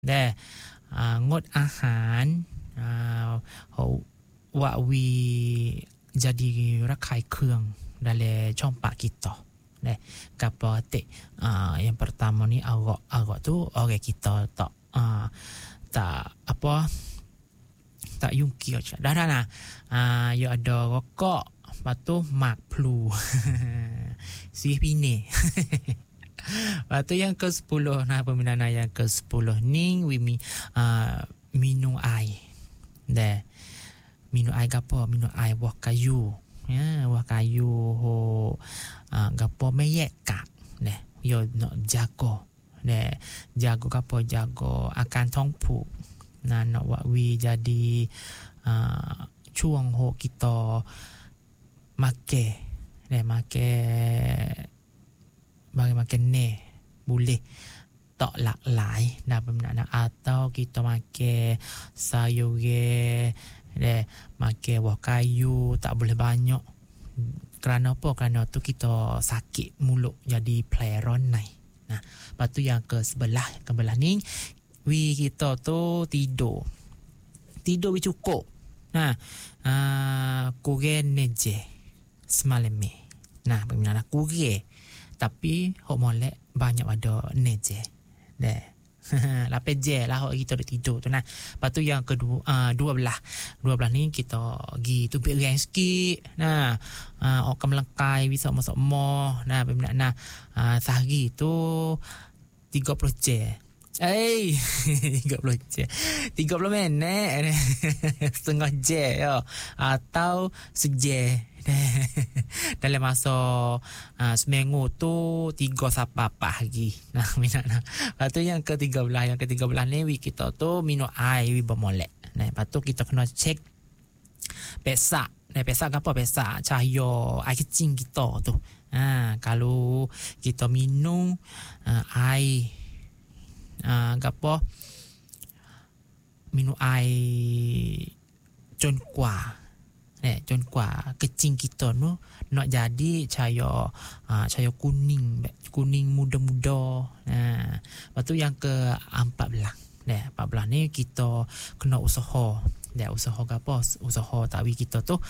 ได้งดอาหารว่าวีjadi rakai keung dalam compak kita. Kapate yang pertama ni agak tu orang kita tak yungki aja. Dah nah. Ya ada rokok, lepas tu mak flu. Si pine. Lepas tu yang ke-10 nah peminat yang ke-10 ni minum air. Dah. Minum air gapo? Minum air buah kayu. Ya, buah kayu gapo meyek kak. Dah. Yo nak jago. Dah. Jago gapo? Jago akan tongpu. Nah nak buat we jadi chuang ho kita make. Dah make bagi makan ni boleh tak laklai dah bermakna atau kita makan sayur deh makan buah kayu tak boleh banyak kerana apa? Kerana tu kita sakit mulut jadi pleron nai. Nah, lepas tu yang ke-11 ni we kita tu tidur we cukup. Nah, kurang ni je semalam ni. Nah, bermakna kurang tapi hok molek banyak ada ni je. Deh. Lapis je lah hok kita duk tidur tu nah. Lepas tu yang kedua 12 ni kita pergi tu beriang sikit. Nah, ok melengkai bisa masuk mall. Nah, bermakna sehari tu 30 je. 30 je. 30 minit. Setengah je ya. Atau sejam. Dalam masa seminggu tu 3 sampai 4 hari. Nah, minat nah. Lepas tu yang ke-13 ni kita tu minum air bermolek. Nah, lepas tu kita kena cek pesak. Nah, pesak apa? Pesak cahaya air kecing kita tu. Kalau kita minum air gapo? Minum air congkwa. Congkwa kecing kita tu nak jadi cahaya kuning muda-muda. Lepas tu yang ke-14. 14 ni kita kena usaha. Usaha apa? Usaha tapi kita tu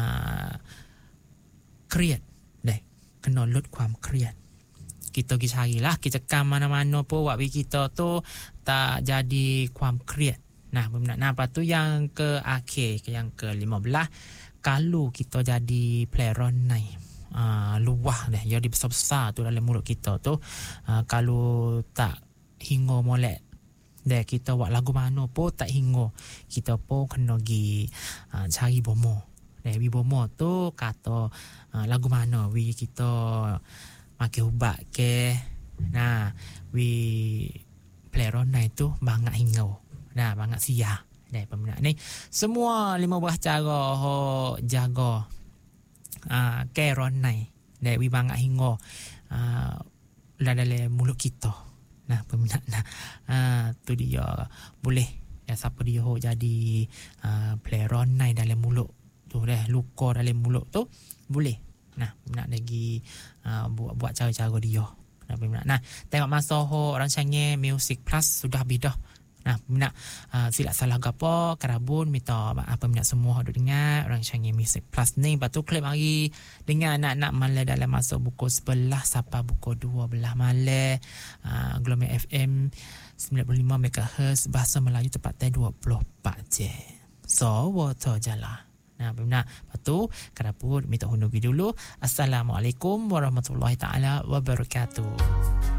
create. Kena ludความเครียด. Kita pergi carilah kijakan mana-mana pun buat kita tu tak jadiความเครียด. Nah, bermakna apa tu yang ke-akhir yang ke-15 kalau kita jadi pleron nai luah dah jadi besar-besar tu dalam mulut kita tu kalau tak hingga molek dah kita buat lagu mana pun tak hingga kita pun kena pergi cari bomo. Bomo tu kata lagu mana we kita makan ubat ke. Nah, we pleron nai tu bangat hingga. Nah, bangat sia. Peminat ni semua 15 cara ho jaga keron nai. We bangat hingga dalam mulut kita. Nah, peminat nah. Tu dia boleh siapa dia ho jadi pleron nai dalam mulut tu dah luka dalam mulut tu boleh. Nah, peminat lagi buat cara-cara dia. Nah, peminat. Nah, tengok masa ho rancangan Music Plus sudah habis dah. Nah, peminat silap salah gapo Karabun minta maaf peminat semua duk dengar rancangan Music Plus ni. Lepas tu klip hari dengar anak-anak malam dalam masa pukul 11 sampai pukul 12 malam. Gelombang FM 95 MHz bahasa Melayu tepatnya 24 je. So, water jalan. Nah, peminat. Lepas tu Karabun minta hundur dulu. Assalamualaikum warahmatullahi taala wabarakatuh.